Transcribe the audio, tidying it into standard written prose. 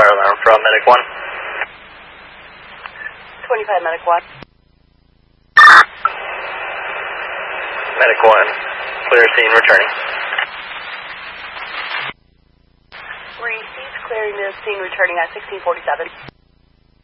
fire alarm from Medic 1. 25 Medic 1. Medic 1, clear scene, returning. Received, clearing the scene, returning at 1647.